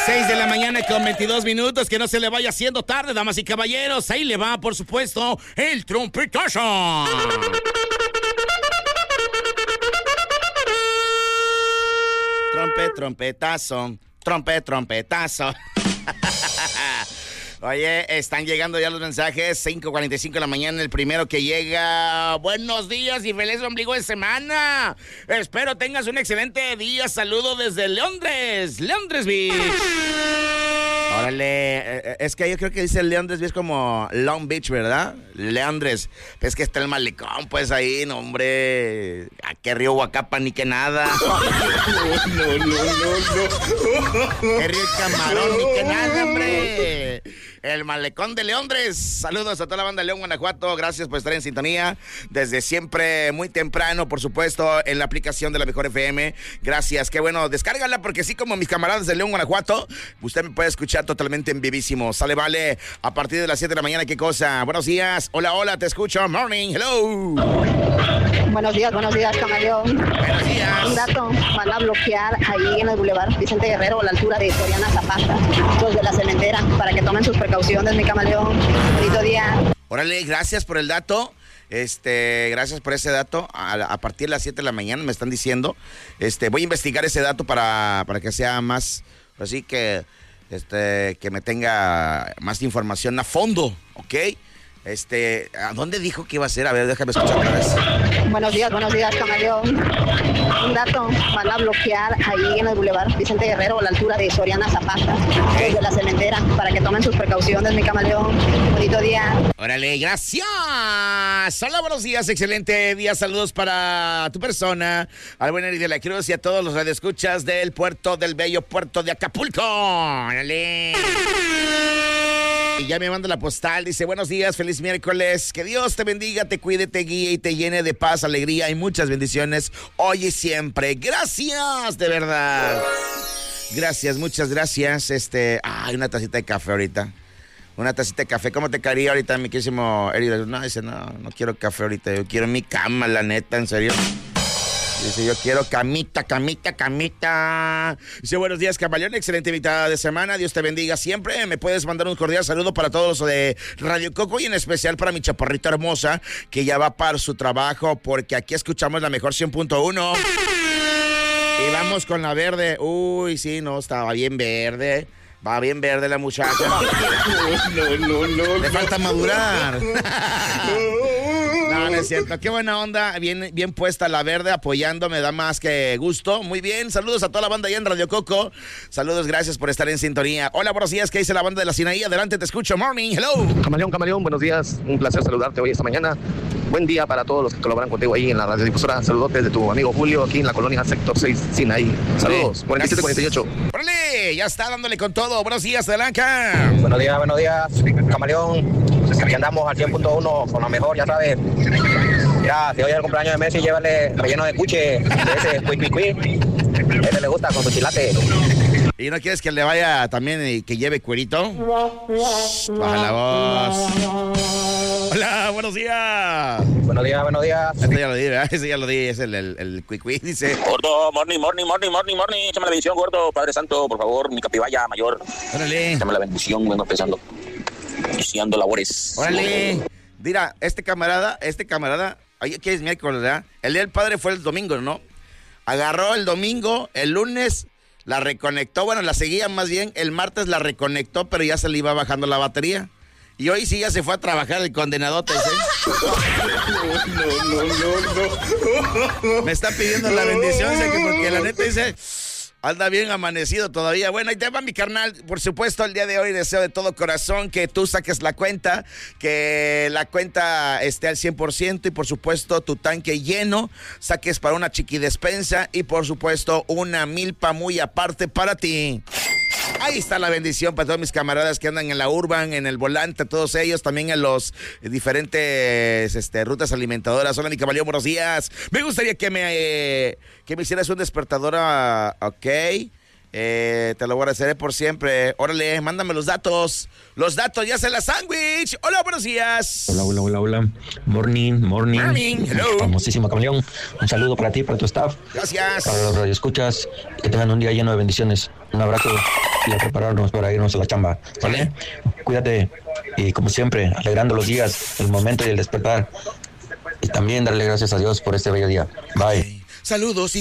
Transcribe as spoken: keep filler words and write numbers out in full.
seis de la mañana con veintidós minutos, que no se le vaya haciendo tarde, damas y caballeros. Ahí le va, por supuesto, el trompetazo. Trompe, trompetazo, trompe, trompetazo. Oye, están llegando ya los mensajes, cinco cuarenta y cinco de la mañana, el primero que llega. Buenos días y feliz ombligo de semana. Espero tengas un excelente día. Saludo desde Londres, Londres Beach. Órale, es que yo creo que dice Londres Beach como Long Beach, ¿verdad? Londres, es que está el malecón, pues ahí, no, hombre. ¿A qué río Huacapa ni que nada? No, no, no, no, no. ¿Qué río Camarón ni que nada, hombre? El malecón de Londres. Saludos a toda la banda de León, Guanajuato. Gracias por estar en sintonía desde siempre, muy temprano, por supuesto, en la aplicación de la Mejor F M. Gracias, qué bueno, descárgala porque así como mis camaradas de León, Guanajuato, usted me puede escuchar totalmente en vivísimo. Sale, vale, a partir de las siete de la mañana, ¿qué cosa? Buenos días, hola, hola, te escucho, morning, hello. Buenos días, buenos días, camaleón. Buenos días. Un dato, van a bloquear ahí en el Boulevard Vicente Guerrero, a la altura de Soriana Zapata, los de la cementera, para que tomen sus precauciones, mi camaleón. Bonito día. Órale, gracias por el dato. Este, gracias por ese dato. A, a partir de las siete de la mañana me están diciendo. Este, voy a investigar ese dato para, para que sea más, así que, este, que me tenga más información a fondo, ¿ok? Este, ¿a dónde dijo que iba a ser? A ver, déjame escuchar otra vez. Buenos días, buenos días, camaleón. Un dato, van a bloquear ahí en el Boulevard Vicente Guerrero, a la altura de Soriana Zapata, Okay. los de la cementera, para que tomen sus precauciones, mi camaleón. Bonito día. Órale, gracias. Hola, buenos días, excelente día. Saludos para tu persona, al buen Eric de la Cruz y a todos los radioescuchas del puerto, del bello puerto de Acapulco. Órale. Y ya me manda la postal, dice, buenos días, feliz miércoles, que Dios te bendiga, te cuide, te guíe y te llene de paz, alegría y muchas bendiciones hoy y siempre. Gracias, de verdad. Gracias, muchas gracias. Este, ay, una tacita de café ahorita. Una tacita de café, ¿cómo te caería ahorita, mi querísimo Eric? No, dice, no, no quiero café ahorita, yo quiero mi cama, la neta, en serio. Dice, yo quiero camita, camita, camita. Dice, buenos días, camaleón, excelente invitada de semana, Dios te bendiga siempre. Me puedes mandar un cordial saludo para todos los de Radio Coco y en especial para mi chaparrita hermosa, que ya va para su trabajo, porque aquí escuchamos la mejor cien punto uno. Y vamos con la verde. Uy, sí, no, estaba bien verde. Va bien verde la muchacha. No, no, no. Le falta madurar. No, no es cierto. Qué buena onda. Bien, bien puesta la verde, apoyando. Me da más que gusto. Muy bien. Saludos a toda la banda allá en Radio Coco. Saludos, gracias por estar en sintonía. Hola, buenos días. ¿Qué dice la banda de la Sinaí? Adelante, te escucho. Morning. Hello. Camaleón, camaleón, buenos días. Un placer saludarte hoy esta mañana. Buen día para todos los que colaboran contigo ahí en la radiodifusora. Saludotes de tu amigo Julio, aquí en la colonia Sector seis, Sinaí. Saludos. cuarenta y siete cuarenta y ocho. ¡Órale! Ya está dándole con todo. Buenos días, adelante. Buenos días, buenos días, camaleón. Aquí andamos al cien punto uno con lo mejor, ya sabes. Mira, si hoy es el cumpleaños de Messi, llévale relleno de cuche, de ese cui cui cui. Ese le gusta con su chilate. ¿Y no quieres que le vaya también y que lleve cuerito? Baja la voz. Hola, buenos días. Buenos días, buenos días. Este ya lo di, ¿verdad? Ese ya lo di, es el, el, el cuicui, dice. Gordo, morning, morning, morning, morning, morning. Échame la bendición, gordo, Padre Santo, por favor, mi capibaya mayor. Órale. Échame la bendición, vengo empezando. Iniciando labores. Órale. Mira, este camarada, este camarada, ayer que es miércoles, ¿verdad? El día del padre fue el domingo, ¿no? Agarró el domingo, el lunes la reconectó, bueno, la seguía más bien, el martes la reconectó, pero ya se le iba bajando la batería. Y hoy sí ya se fue a trabajar el condenadote, ¿eh? No, no, no, no, no. Me está pidiendo la bendición, dice que porque la neta dice, anda bien amanecido todavía. Bueno, ahí te va mi carnal. Por supuesto, el día de hoy deseo de todo corazón que tú saques la cuenta, que la cuenta esté al cien por ciento y por supuesto tu tanque lleno, saques para una chiquidespensa y por supuesto una milpa muy aparte para ti. Ahí está la bendición para todos mis camaradas que andan en la Urban, en el volante, todos ellos, también en los diferentes este, rutas alimentadoras. Hola, mi caballero, buenos días. Me gustaría que me, eh, que me hicieras un despertador, uh, ok. Eh, te lo agradeceré por siempre. Órale, mándame los datos. Los datos, ya se la sándwich. Hola, buenos días. Hola, hola, hola, hola. Morning, morning. Morning, hello. Famosísimo camaleón. Un saludo para ti, para tu staff. Gracias. Para los radioescuchas. Que tengan un día lleno de bendiciones. Un abrazo. y a prepararnos para irnos a la chamba, ¿vale? Cuídate y como siempre, alegrando los días, el momento y el despertar. Y también darle gracias a Dios por este bello día. Bye. Saludos y